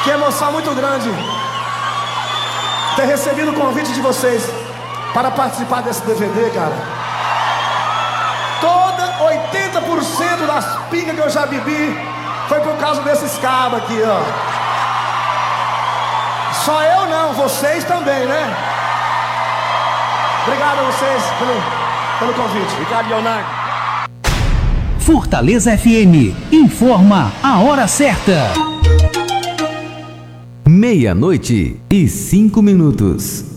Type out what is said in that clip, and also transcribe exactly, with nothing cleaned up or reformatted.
Que emoção muito grande ter recebido o convite de vocês para participar desse D V D, cara. Toda oitenta por cento das pingas que eu já bebi foi por causa desses cabos aqui, ó. Só eu não, vocês também, né? Obrigado a vocês pelo, pelo convite. Obrigado, Leonardo. Fortaleza F M informa a hora certa. Meia-noite e cinco minutos.